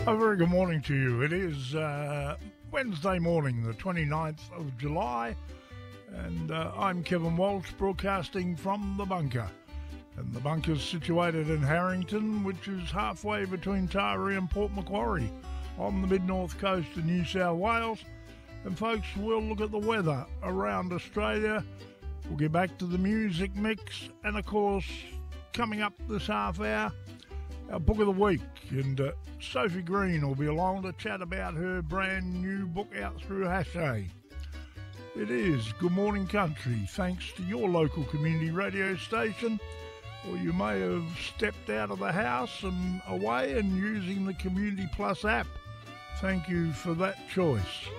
A very good morning to you. It is Wednesday morning, the 29th of July, and I'm Kevin Walsh, broadcasting from the bunker. And the bunker's situated in Harrington, which is halfway between Taree and Port Macquarie on the mid-north coast of New South Wales. And folks, we'll look at the weather around Australia. We'll get back to the music mix, and of course, coming up this half hour, our book of the week, and Sophie Green will be along to chat about her brand new book out through Hachette. It is Good Morning Country, thanks to your local community radio station, or you may have stepped out of the house and away and using the Community Plus app. Thank you for that choice.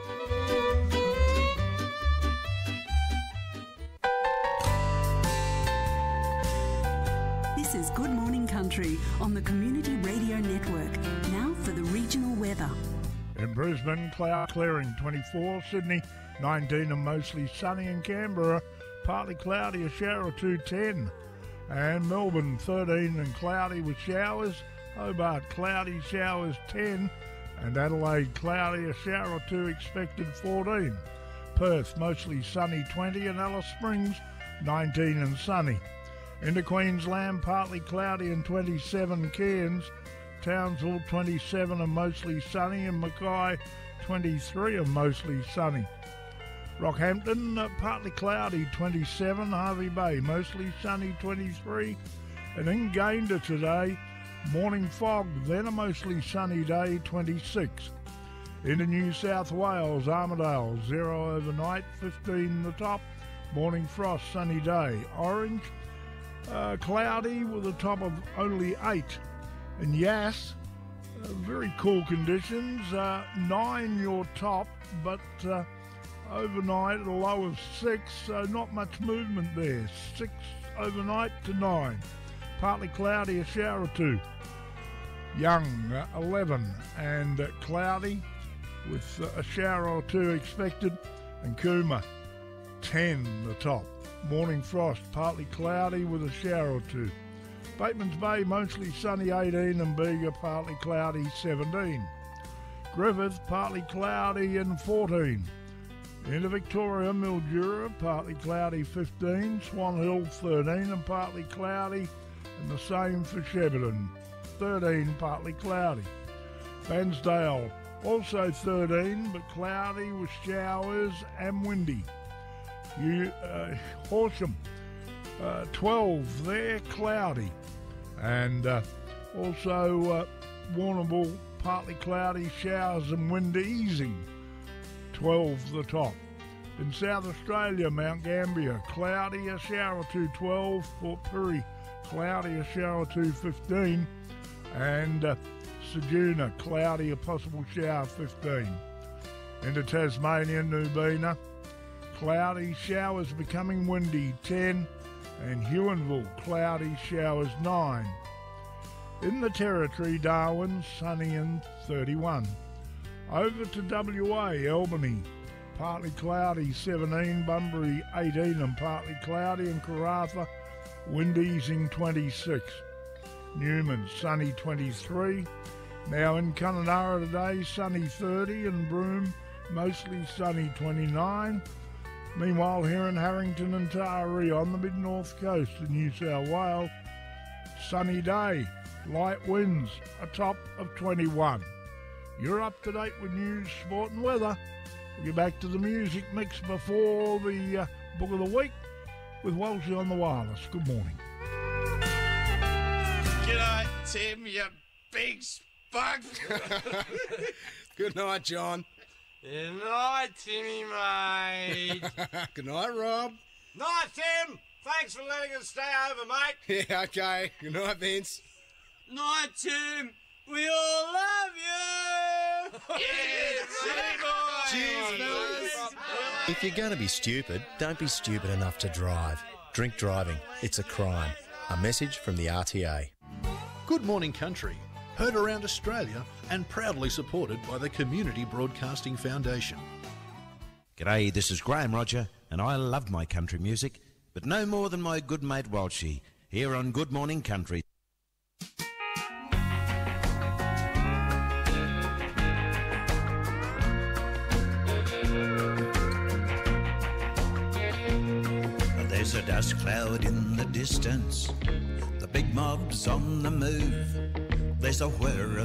This is Good Morning Country on the Community Radio Network. Now for the regional weather. In Brisbane, cloud clearing 24, Sydney 19 and mostly sunny, in Canberra partly cloudy, a shower or two 10, and Melbourne 13 and cloudy with showers, Hobart cloudy, showers 10, and Adelaide cloudy, a shower or two expected 14, Perth mostly sunny 20, and Alice Springs 19 and sunny. Into Queensland, partly cloudy and 27, Cairns, Townsville 27 and mostly sunny, and Mackay 23 and mostly sunny. Rockhampton, partly cloudy 27, Hervey Bay mostly sunny 23, and in Gayndah today, morning fog, then a mostly sunny day 26. Into New South Wales, Armidale 0 overnight 15 the top, morning frost, sunny day. Orange, cloudy with a top of only 8. And Yass, very cool conditions, 9 your top, but overnight a low of 6, so not much movement there. 6 overnight to 9. Partly cloudy, a shower or 2. Young, 11 and cloudy with a shower or 2 expected. And Cooma, 10 the top. Morning frost, partly cloudy with a shower or 2. Batemans Bay, mostly sunny 18, and Bega, partly cloudy 17. Griffith, partly cloudy and 14. Into Victoria, Mildura, partly cloudy 15. Swan Hill 13 and partly cloudy, and the same for Shepparton, 13 partly cloudy. Bairnsdale, also 13 but cloudy with showers and windy. Horsham, 12 there, cloudy, and also Warrnambool, partly cloudy, showers and wind easing, 12 the top. In South Australia, Mount Gambier, cloudy, a shower or 2, 12. Port Pirie, cloudy, a shower or 2, 15. And Ceduna, cloudy, a possible shower, 15. Into Tasmania, Nubina, cloudy, showers becoming windy, 10, and Huonville, cloudy, showers, 9. In the Territory, Darwin, sunny and 31. Over to WA, Albany, partly cloudy, 17, Bunbury, 18 and partly cloudy, and Karratha, wind easing, 26. Newman, sunny, 23. Now in Kununurra today, sunny, 30, and Broome, mostly sunny, 29. Meanwhile, here in Harrington and Taree on the mid-north coast of New South Wales, sunny day, light winds, a top of 21. You're up to date with news, sport and weather. We'll get back to the music mix before the book of the week with Walshy on the wireless. Good morning. G'day, Tim, you big spug. Good night, John. Good night, Timmy, mate. Good night, Rob. Night, Tim. Thanks for letting us stay over, mate. Yeah, okay. Good night, Vince. Night, Tim. We all love you. Yeah, boys. Cheers, fellas. If you're going to be stupid, don't be stupid enough to drive. Drink driving. It's a crime. A message from the RTA. Good Morning Country, heard around Australia and proudly supported by the Community Broadcasting Foundation. G'day, this is Graham Roger, and I love my country music, but no more than my good mate Walshy, here on Good Morning Country. There's a dust cloud in the distance. The big mob's on the move. There's a whir of